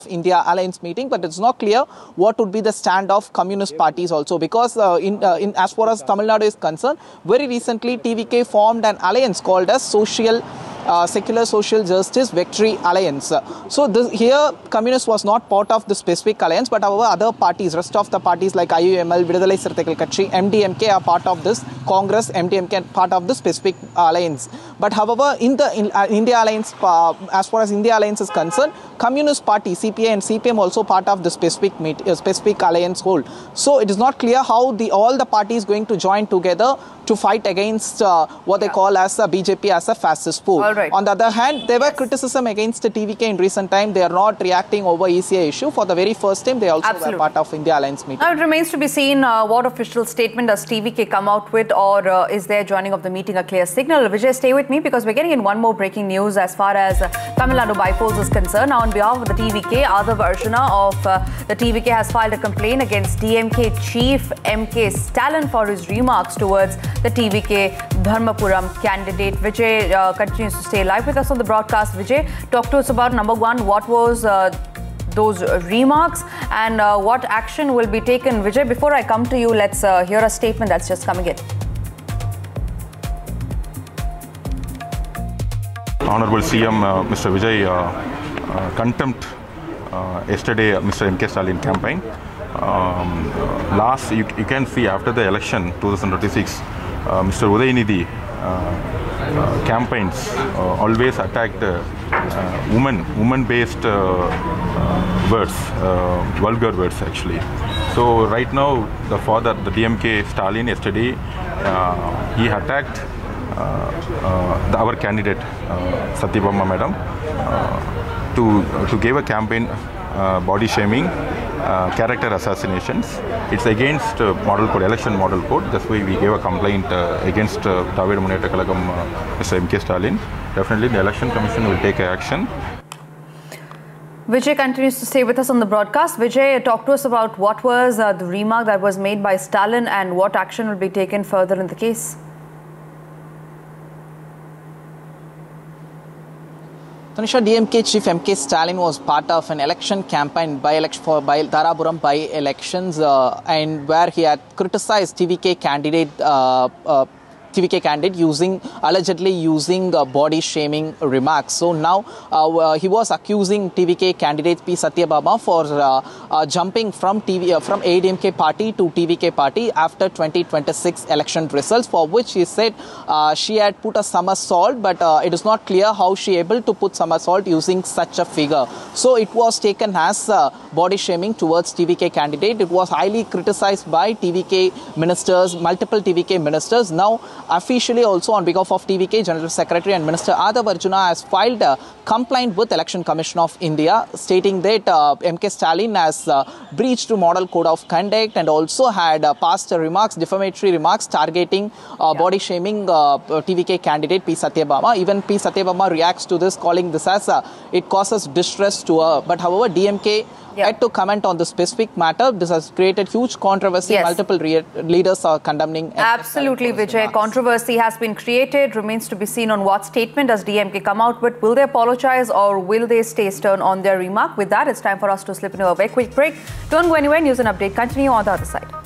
India alliance meeting, but it's not clear what would be the stand of communist parties also, because as far as Tamil Nadu is concerned, very recently TVK formed an alliance called as Secular Social Justice Victory Alliance. So here communist was not part of the specific alliance, but however other parties, rest of the parties like IUML, Vidudalai Sirthaikal Katchi, MDMK are part of this. Congress, MDMK are part of the specific alliance. But however in India alliance, as far as India alliance is concerned, Communist Party, CPI and CPM also part of the specific alliance whole. So it is not clear how all the parties going to join together to fight against what they call as BJP as a fascist foe. Right. On the other hand, there were criticism against the TVK in recent time. They are not reacting over ECI issue. For the very first time, they also were part of India alliance meeting. Now it remains to be seen what official statement does TVK come out with, or is their joining of the meeting a clear signal? Vijay, stay with me because we're getting in one more breaking news as far as Tamil Nadu bypolls is concerned. Now on behalf of the TVK, Adav Arjuna of the TVK has filed a complaint against DMK chief MK Stalin for his remarks towards the TVK Dharmapuram candidate. Vijay continues to stay live with us on the broadcast. Vijay, talk to us about number one, what was those remarks and what action will be taken. Vijay, before I come to you, let's hear a statement that's just coming in. Honorable CM Mr. Vijay contempt yesterday Mr. MK Stalin campaign. You can see after the election 2026, Mr. Udayanidhi campaigns always attacked woman-based words, vulgar words actually. So right now, the DMK Stalin yesterday, he attacked our candidate Satyabama madam to give a campaign body shaming, character assassinations. It's against election model code. That's why we gave a complaint against Dravid Munnetra Kalagam Mr. MK Stalin. Definitely the election commission will take action. Vijay continues to stay with us on the broadcast. Vijay, talk to us about what was the remark that was made by Stalin and what action will be taken further in the case. Tanisha, DMK chief MK Stalin was part of an election campaign by Dharapuram by-elections and where he had criticized TVK candidate allegedly using body shaming remarks. So now he was accusing TVK candidate P. Satyabama for jumping from ADMK party to TVK party after 2026 election results, for which he said she had put a somersault, but it is not clear how she able to put somersault using such a figure. So it was taken as body shaming towards TVK candidate. It was highly criticized by TVK ministers, multiple TVK ministers. Now officially also on behalf of TVK General Secretary and Minister Adav Arjuna has filed a complaint with Election Commission of India stating that MK Stalin has breached Model Code of Conduct and also had passed defamatory remarks targeting body shaming TVK candidate P. Satyabama. Even P. Satyabama reacts to this, calling this as it causes distress to her. But however, DMK had to comment on the specific matter. This has created huge controversy. Yes. Multiple leaders are condemning. Absolutely, Vijay. Controversy has been created. Remains to be seen on what statement does DMK come out with. Will they apologize or will they stay stern on their remark? With that, it's time for us to slip into a very quick break. Don't go anywhere. News and update continue on the other side.